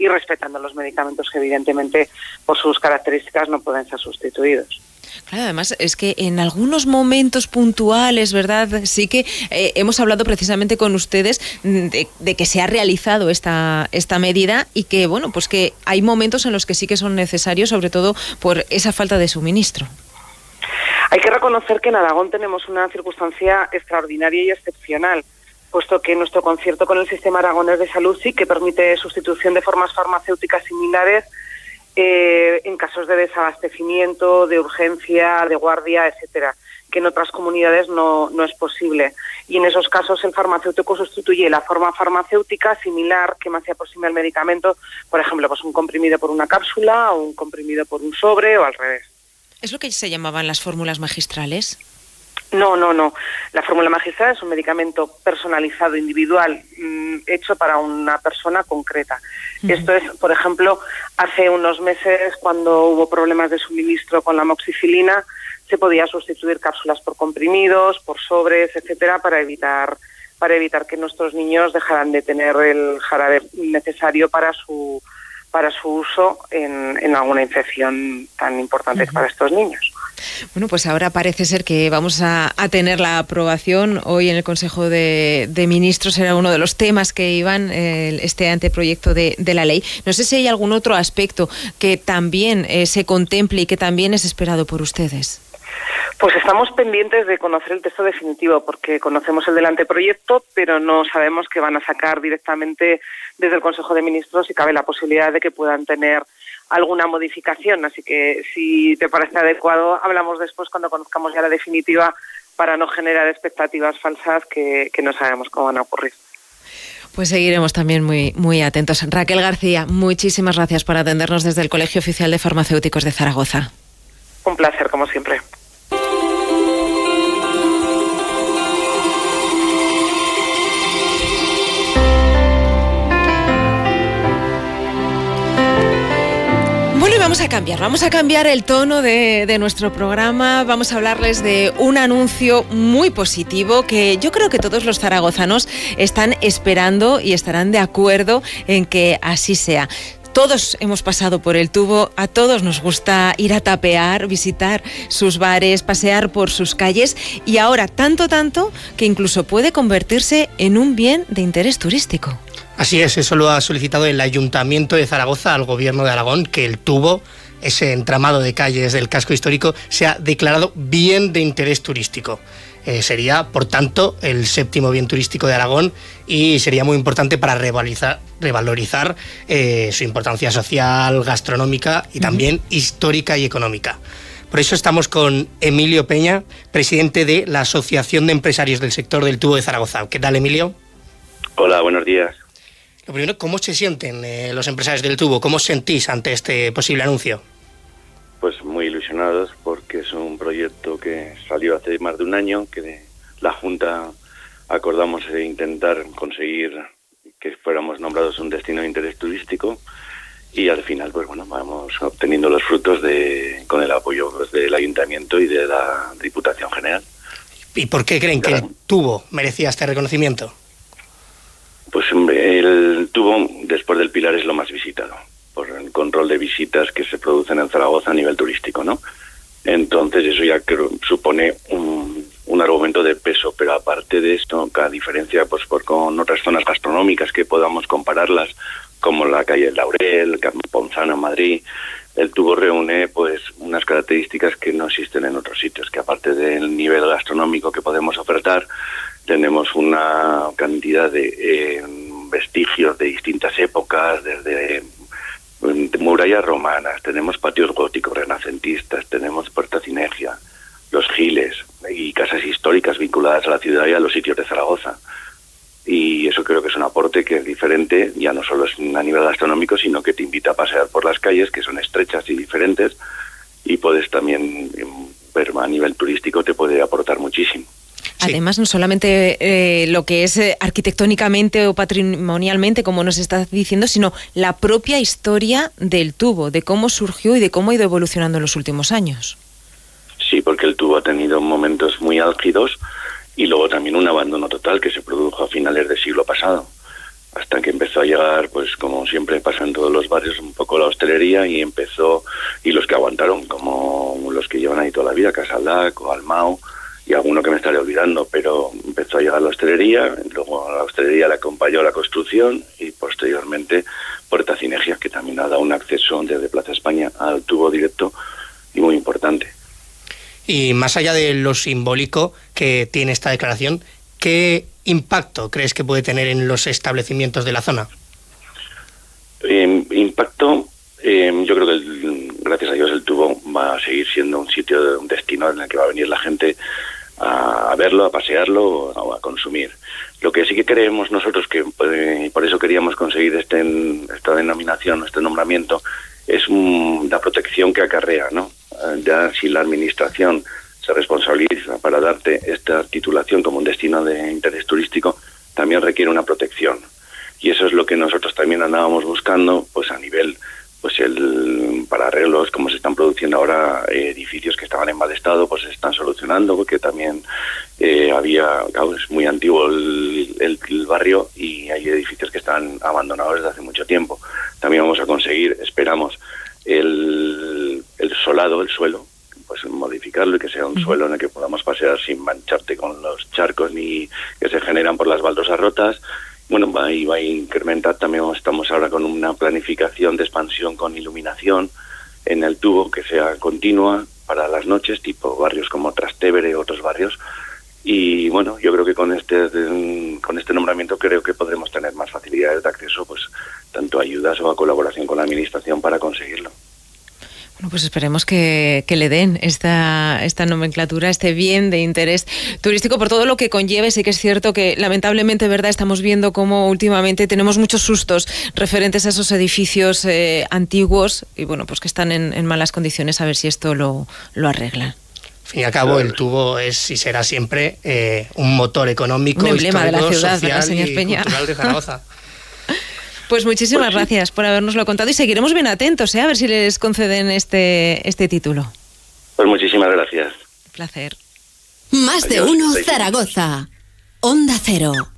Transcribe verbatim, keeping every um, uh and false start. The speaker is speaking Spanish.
y respetando los medicamentos que evidentemente por sus características no pueden ser sustituidos. Claro, además es que en algunos momentos puntuales, ¿verdad? Sí que eh, hemos hablado precisamente con ustedes de, de que se ha realizado esta, esta medida y que, bueno, pues que hay momentos en los que sí que son necesarios, sobre todo por esa falta de suministro. Hay que reconocer que en Aragón tenemos una circunstancia extraordinaria y excepcional, puesto que nuestro concierto con el Sistema Aragonés de Salud sí que permite sustitución de formas farmacéuticas similares eh, en casos de desabastecimiento, de urgencia, de guardia, etcétera, que en otras comunidades no, no es posible. Y en esos casos el farmacéutico sustituye la forma farmacéutica similar que más se aproxima al medicamento, por ejemplo, pues un comprimido por una cápsula o un comprimido por un sobre o al revés. ¿Es lo que se llamaban las fórmulas magistrales? No, no, no. La fórmula magistral es un medicamento personalizado, individual, mmm, hecho para una persona concreta. Uh-huh. Esto es, por ejemplo, hace unos meses, cuando hubo problemas de suministro con la amoxicilina, se podía sustituir cápsulas por comprimidos, por sobres, etcétera, para evitar para evitar que nuestros niños dejaran de tener el jarabe necesario para su para su uso en, en alguna infección tan importante uh-huh. para estos niños. Bueno, pues ahora parece ser que vamos a, a tener la aprobación hoy en el Consejo de, de Ministros. Era uno de los temas que iban eh, este anteproyecto de, de la ley. No sé si hay algún otro aspecto que también eh, se contemple y que también es esperado por ustedes. Pues estamos pendientes de conocer el texto definitivo, porque conocemos el del anteproyecto, pero no sabemos qué van a sacar directamente desde el Consejo de Ministros y cabe la posibilidad de que puedan tener alguna modificación. Así que, si te parece adecuado, hablamos después cuando conozcamos ya la definitiva para no generar expectativas falsas que, que no sabemos cómo van a ocurrir. Pues seguiremos también muy, muy atentos. Raquel García, muchísimas gracias por atendernos desde el Colegio Oficial de Farmacéuticos de Zaragoza. Un placer, como siempre. Vamos a cambiar, vamos a cambiar el tono de, de nuestro programa. Vamos a hablarles de un anuncio muy positivo que yo creo que todos los zaragozanos están esperando y estarán de acuerdo en que así sea. Todos hemos pasado por el Tubo, a todos nos gusta ir a tapear, visitar sus bares, pasear por sus calles y ahora tanto, tanto que incluso puede convertirse en un bien de interés turístico. Así es, eso lo ha solicitado el Ayuntamiento de Zaragoza al Gobierno de Aragón, que el Tubo, ese entramado de calles del casco histórico, sea declarado bien de interés turístico. Eh, sería, por tanto, el séptimo bien turístico de Aragón y sería muy importante para revalorizar, revalorizar eh, su importancia social, gastronómica y también uh-huh. histórica y económica. Por eso estamos con Emilio Peña, presidente de la Asociación de Empresarios del Sector del Tubo de Zaragoza. ¿Qué tal, Emilio? Hola, buenos días. Lo primero, ¿cómo se sienten eh, los empresarios del Tubo? ¿Cómo os sentís ante este posible anuncio? Pues muy ilusionados porque es un proyecto que salió hace más de un año, que la Junta acordamos de intentar conseguir que fuéramos nombrados un destino de interés turístico y al final, pues bueno, vamos obteniendo los frutos de con el apoyo pues, del Ayuntamiento y de la Diputación General. ¿Y por qué creen que el Tubo merecía este reconocimiento? Pues hombre, el Tubo después del Pilar es lo más visitado, por el control de visitas que se producen en Zaragoza a nivel turístico, ¿no? Entonces eso ya creo, supone un, un argumento de peso, pero aparte de esto, a diferencia pues por con otras zonas gastronómicas que podamos compararlas, como la calle del Laurel, Ponzano en Madrid, el Tubo reúne pues unas características que no existen en otros sitios, que aparte del nivel gastronómico que podemos ofertar, tenemos una cantidad de eh, vestigios de distintas épocas, desde murallas romanas, tenemos patios góticos renacentistas, tenemos Puerta Cinegia, los Giles y casas históricas vinculadas a la ciudad y a los sitios de Zaragoza. Y eso creo que es un aporte que es diferente, ya no solo es a nivel gastronómico, sino que te invita a pasear por las calles, que son estrechas y diferentes, y puedes también ver a nivel turístico, te puede aportar muchísimo. Además, no solamente eh, lo que es eh, arquitectónicamente o patrimonialmente, como nos estás diciendo, sino la propia historia del Tubo, de cómo surgió y de cómo ha ido evolucionando en los últimos años. Sí, porque el Tubo ha tenido momentos muy álgidos y luego también un abandono total que se produjo a finales del siglo pasado. hasta que empezó a llegar, pues como siempre pasa en todos los barrios, un poco la hostelería, y empezó, y los que aguantaron, como los que llevan ahí toda la vida, Casaldac o Almao, y alguno que me estaré olvidando, pero empezó a llegar la hostelería, luego a la hostelería le acompañó la construcción, y posteriormente Puerta Cinegia, que también ha dado un acceso desde Plaza España al tubo directo y muy importante. Y más allá de lo simbólico que tiene esta declaración, ¿qué impacto crees que puede tener en los establecimientos de la zona? Eh, impacto, eh, yo creo que el, gracias a Dios el tubo va a seguir siendo un sitio, un destino en el que va a venir la gente a, a verlo, a pasearlo o a consumir. Lo que sí que creemos nosotros, que eh, por eso queríamos conseguir este, esta denominación, este nombramiento, es un, la protección que acarrea, ¿no? Ya si la administración se responsabiliza para darte esta titulación como un destino de interés turístico, también requiere una protección. Y eso es lo que nosotros también andábamos buscando, pues a nivel, pues el para arreglos, como se están produciendo ahora, eh, edificios que estaban en mal estado, pues se están solucionando, porque también eh, había, claro, es muy antiguo el, el, el barrio, y hay edificios que están abandonados desde hace mucho tiempo. También vamos a conseguir, esperamos, el, el solado, el suelo, pues modificarlo y que sea un uh-huh. suelo en el que podamos pasear sin mancharte con los charcos ni que se generan por las baldosas rotas. Bueno, va, y va a incrementar también, estamos ahora con una planificación de expansión con iluminación en el tubo que sea continua para las noches, tipo barrios como Trastevere, otros barrios. Y bueno, yo creo que con este con este nombramiento creo que podremos tener más facilidades de acceso, pues tanto a ayudas o a colaboración con la administración para conseguirlo. Bueno, pues esperemos que, que le den esta, esta nomenclatura, este bien de interés turístico por todo lo que conlleve. Sí que es cierto que lamentablemente, verdad, estamos viendo cómo últimamente tenemos muchos sustos referentes a esos edificios eh, antiguos y bueno, pues que están en, en malas condiciones. A ver si esto lo, lo arreglan. Al fin y al cabo, el tubo es y será siempre eh, un motor económico, un emblema de la ciudad, social señor y Peña. cultural de Zaragoza. Pues muchísimas pues sí. gracias por habernoslo contado y seguiremos bien atentos, ¿eh? A ver si les conceden este, este título. Pues muchísimas gracias. Placer. Más de Adiós. uno Zaragoza. Onda Cero.